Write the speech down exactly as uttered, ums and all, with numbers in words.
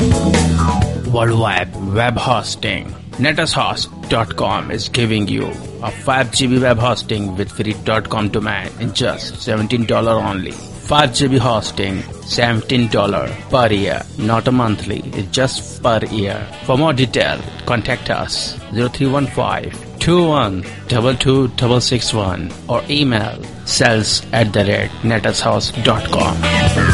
Worldwide web hosting. Netushost dot com is giving you a five G B web hosting with free .com domain in just seventeen dollars only. five G B hosting, seventeen dollars per year, not a monthly, it's just per year. For more detail, contact us zero three one five, two one two two six six one or email sales at the rate netushost dot com.